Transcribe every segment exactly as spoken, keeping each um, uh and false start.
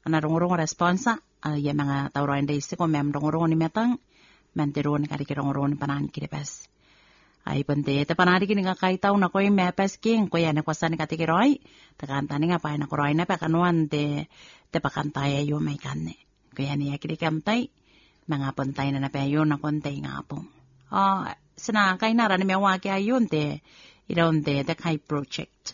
ana rongorong responsa ya mga tawro ende isiko mem rongorong ni metang menteron kari rongorong panan kirepes ai pente te panari kini nga kai tau na koi mepes king ko ya ne kwasan ka tikiroi te kantani nga pa na koroi na pa kanuan te te pakantaya yo mai kanne ko ya ni akiri kamtai mga pantay na na pa yo na kontay nga po ah sina kai na ran me wa kya yun te iron te te kai project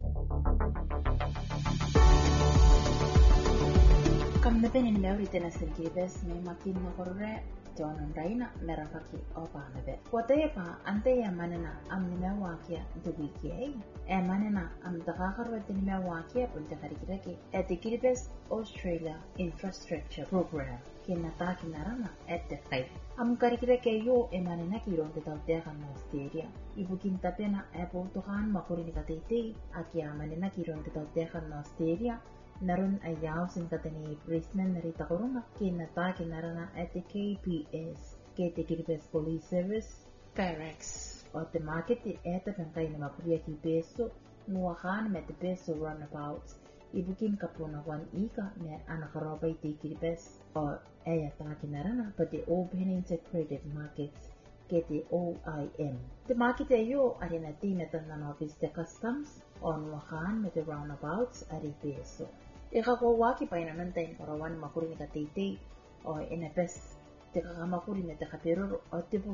kam na penin meuri te na sergibes me makin na korre John Raina Merafaki Opanabe. Whatever Antea Manana am Nimawakia the weekay, and Manana am the Hakarwet in Nimawakia from the Harikiraki at the Kiribes Australia Infrastructure Program. Kinataki Narana at the Kai. Am Karikirake yo e Mananaki on the Daldehan Nosteria. Ibukin Tapena Apple Tohan Makurinate, Akia Mananaki on the Daldehan Nosteria. Naroon ay yawsin ka ni Brisbane narita ko rin kinatake narana at the K P S, K T Kiribes Police Service, Kyrex. O te market ti eta pangkay na mapuria ki peso, nuwakan met the peso runabouts. Ibukin ka po na one ika na anakarobay ti Kiribes o ay atake narana pa the Open Integrated Markets, K T O I M. The market ay yo ari na ti metan na office de customs o nuwakan met the roundabouts ari peso. Ika ko waki pa ina nantay parawan makuri ni katiti o inapes te kakamakuri na te kapiruro o tipo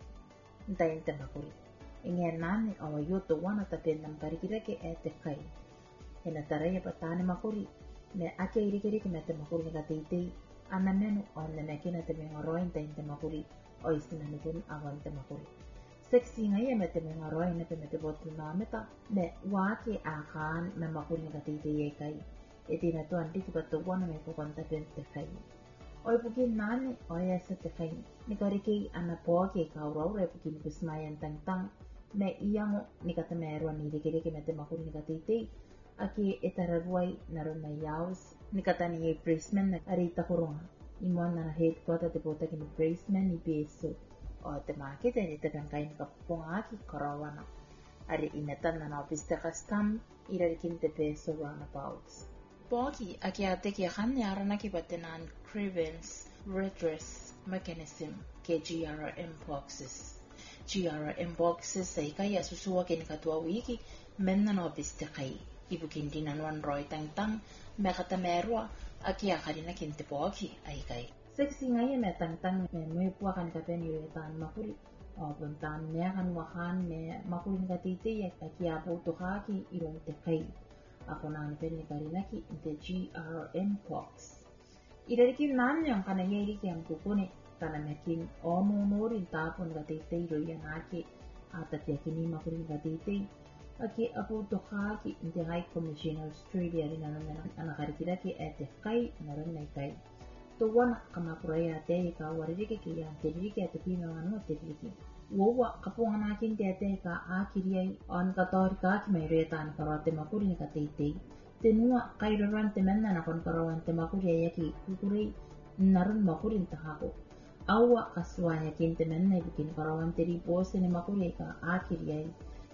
ntayin te makuri. Ingyan nani o yuto wana tapin ng karikirake e te kai. Ina taraya patani makuri me ake irikiriki na te makuri ni katiti anamenu o nameki na te mengaroin tayin te makuri o isinanipun awan te makuri. Sexy nga iya me te mengaroin na te me te botu nameta me waki akan me makuri ni katiti ye kai. Iti na to anti kibatuwa na may kukonta bente kay. Oy bugin nani oy asa te kay. Ni kariki anapo ke kauraw re bugin kusmayan tangtang me iyang ni katamero ni dikiri ki mete makuri ni katiti. Aki itararway naron na yaws ni katani ni Brisbane na arita kurunga. Imon na headquarter te bota ki ni Brisbane ni Beso. O te makita ni te kangkay ni kapungaki karawana. Ari inetan na na office te custom irarikin te Beso roundabouts. Poki aki ate ki han yara na ki batenan grievance redress mechanism ke G R M boxes. G R M boxes ay kaya susuwa kinikatwa wiki men na nobis te kay. Ibukin din anwan roy tang tang mekatamerwa aki akari na kinte poki ay kay. Sexy ngayon na tang tang me may puwakan ka pen yuetan makuri. O buntan me kan wakan me makuri ni katiti aki apo tukaki irong te kay. Ako na nipin ni Karinaki the G R M box. Irarikin namin yung kanayari kiyang kukuni kanamakin ono norin tapon gatitay ro yan aki at at yakini makurin gatitay. Aki apo tukaki the High Commissioner Australia rin naman anakarikiraki at kay naran na kay. Tuwan kamapuraya te ikawaririki kiyang tiririki at pinangan tiririki. Wawa kapungan nakin tete ka akiriyay on kator ka kimayretan karote makuri ni katete. Tenua kairoran temenna na kon karawan te makuri yaki kukuri naron makuri tahako. Awa kaswanya kin temenna bikin karawan teri pose ni makuri ka akiriyay.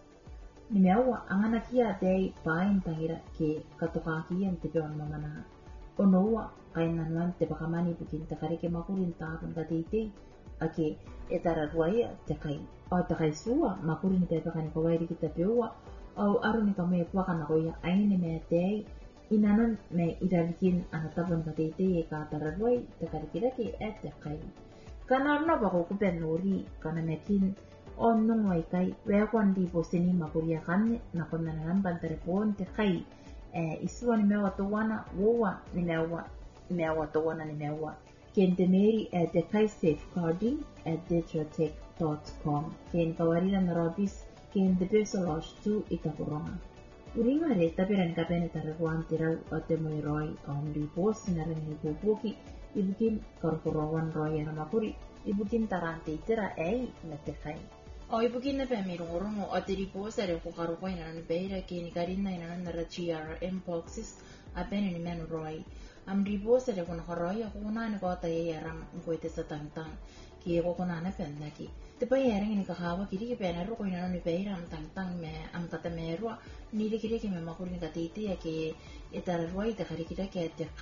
Nimewa ang anakia te pain tangira ke katukakiyan te peon mamana. Onowa kainan te bakamani bikin takarike makuri tahakon katete. Aki etararwaya takay o takay suwa makuri ni pepe kan kawai di kita pewa o aro ni kamo epwa kan ako ya ay ni metay inanon me iralikin anatabon katete ka tararway takarikiraki et takay kanarna bako kupenuri kanamekin on nung way kay wekwan di po sini makuri kan nakon na naman bantarepon takay eh iswa ni mewa tuwana wowa ni mewa mewa tuwana ni mewa Kente Mary at the Kai Safeguarding at Detratech dot com. Ken kawarina na robis ken the Pesolosh to Itapuronga. Uringa re tapiran ka penetarawan tiraw at the Moiroy on ripos na rin ni Pupuki ibukin korporowan roya na makuri ibukin tarante tira ay natekay. O ibukin na pemirungurong o at ripos ay kukarukoy na nanibera kini karin na inanan na G R M boxes apen ni Menroy. Am ribos ada kuna karoy ako na ni ko tayo yaram ko ite sa tangtang ki ko kuna na fen lagi te pa yaring ni kahawa kiri ki penero ko ina ni beira am tangtang me am katamero ni de kiri ki me makuri ni katiti ya ki itarwai ta kari kira ke